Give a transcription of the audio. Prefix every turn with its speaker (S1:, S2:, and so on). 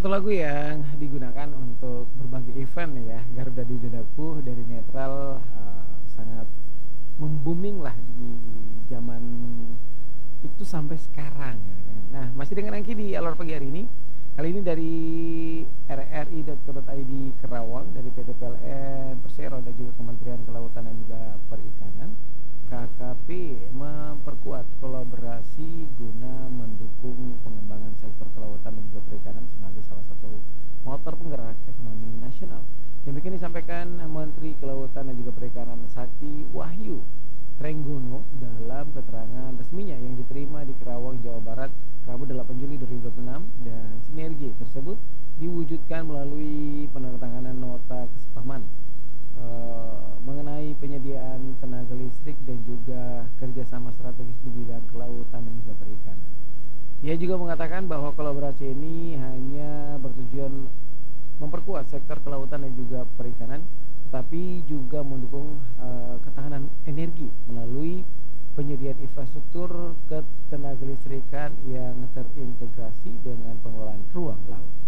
S1: satu lagu yang digunakan untuk berbagai event nih ya, Garuda di Dadaku dari Netral, sangat mem-booming lah di zaman itu sampai sekarang gitu kan. Nah, masih dengan Angki di Alor Pagi hari ini. Kali ini dari rri.co.id Kerawang, dari PT PLN Persero dan juga Kementerian Kelautan dan juga Perikanan. KKP memperkuat kolaborasi guna mendukung pengembangan sektor kelautan dan juga perikanan sebagai salah satu motor penggerak ekonomi nasional. Demikian disampaikan Menteri Kelautan dan juga Perikanan Sakti Wahyu Trenggono dalam keterangan resminya yang diterima di Kerawang, Jawa Barat, Rabu 8 Juli 2026, dan sinergi tersebut diwujudkan melalui penandatanganan nota kesepahaman mengenai penyediaan tenaga listrik dan juga kerjasama strategis di bidang kelautan dan juga perikanan. Ia juga mengatakan bahwa kolaborasi ini hanya bertujuan memperkuat sektor kelautan dan juga perikanan, tetapi juga mendukung ketahanan energi melalui penyediaan infrastruktur ketenaga listrikan yang terintegrasi dengan pengelolaan ruang laut.